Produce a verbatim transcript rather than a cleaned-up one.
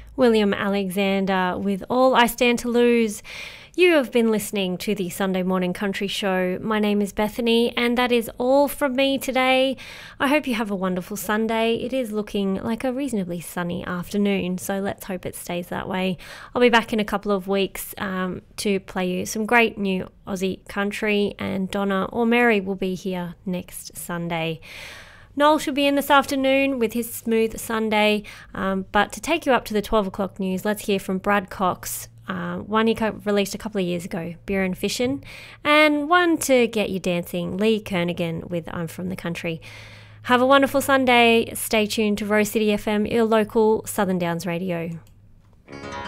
William Alexander with All I Stand to Lose. You have been listening to the Sunday Morning Country Show. My name is Bethany, and that is all from me today. I hope you have a wonderful Sunday. It is looking like a reasonably sunny afternoon, so let's hope it stays that way. I'll be back in a couple of weeks um, to play you some great new Aussie country, and Donna or Mary will be here next Sunday. Noel should be in this afternoon with his Smooth Sunday, um, but to take you up to the twelve o'clock news, let's hear from Brad Cox. Uh, one he released a couple of years ago, Beer and Fishin', and one to get you dancing, Lee Kernaghan with I'm From the Country. Have a wonderful Sunday. Stay tuned to Rose City F M, your local Southern Downs radio.